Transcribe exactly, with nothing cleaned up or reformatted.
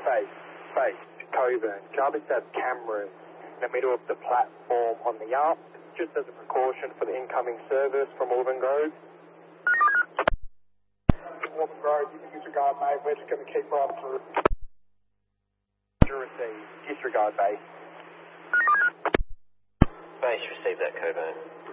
Base, base, Coburn. Jarvis has cameras in the middle of the platform on the up, just as a precaution for the incoming service from Auburn Grove. Auburn Grove, you can disregard, mate. We're just going to keep right through. Receive. Disregard, base. Base, receive that, Coburn.